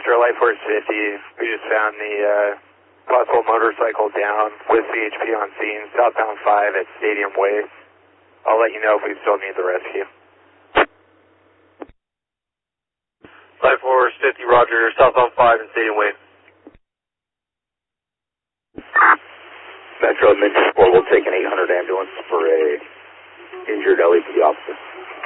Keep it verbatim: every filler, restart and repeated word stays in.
Metro Life Force fifty. We just found the uh, possible motorcycle down with C H P on scene, southbound five at Stadium Way. I'll let you know if we still need the rescue. Life Force fifty, roger, southbound five at Stadium Way. Metro Midget Sport will take an eight hundred ambulance for a injured L E P officer.